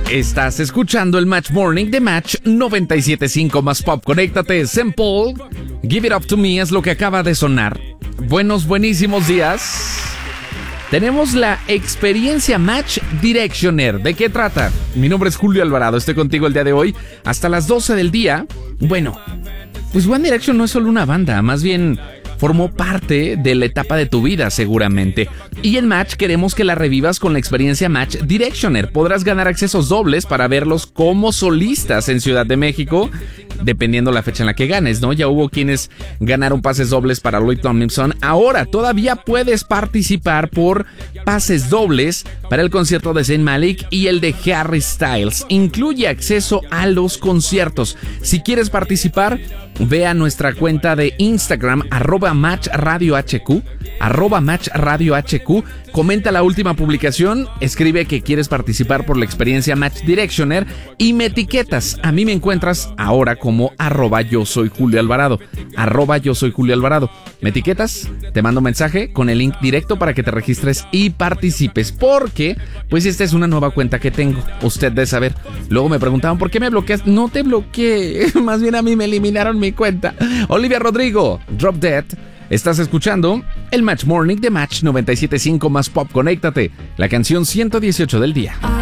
Estás escuchando el Match Morning de Match 97.5 más Pop. Conéctate, St. Paul. Give It Up To Me es lo que acaba de sonar. Buenísimos días. Tenemos la experiencia Match Directioner. ¿De qué trata? Mi nombre es Julio Alvarado. Estoy contigo el día de hoy hasta las 12 del día. Bueno, pues One Direction no es solo una banda, más bien formó parte de la etapa de tu vida seguramente. Y en Match queremos que la revivas con la experiencia Match Directioner. Podrás ganar accesos dobles para verlos como solistas en Ciudad de México, dependiendo la fecha en la que ganes, ¿no? Ya hubo quienes ganaron pases dobles para Louis Tomlinson. Ahora todavía puedes participar por pases dobles para el concierto de Zayn Malik y el de Harry Styles. Incluye acceso a los conciertos. Si quieres participar, ve a nuestra cuenta de Instagram, @MatchRadioHQ, @MatchRadioHQ. Comenta la última publicación, escribe que quieres participar por la experiencia Match Directioner y me etiquetas. A mí me encuentras ahora como @YoSoyJulioAlvarado, @YoSoyJulioAlvarado. Me etiquetas, te mando un mensaje con el link directo para que te registres y participes, porque pues esta es una nueva cuenta que tengo. Usted debe saber. Luego me preguntaban, ¿por qué me bloqueas? No te bloqueé, más bien a mí me eliminaron mi cuenta. Olivia Rodrigo, Drop Dead. Estás escuchando el Match Morning de Match 97.5 más Pop. Conéctate, la canción 118 del día.